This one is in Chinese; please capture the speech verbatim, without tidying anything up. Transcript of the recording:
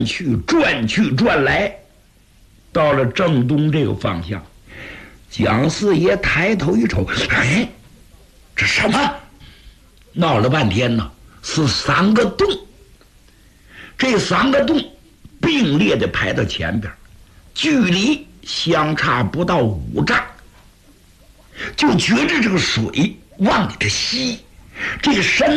去转去转来，到了正东这个方向。蒋四爷抬头一瞅，哎，这什么？闹了半天呢，是三个洞。这三个洞并列的排到前边，距离相差不到五丈，就觉着这个水往里头吸，这个深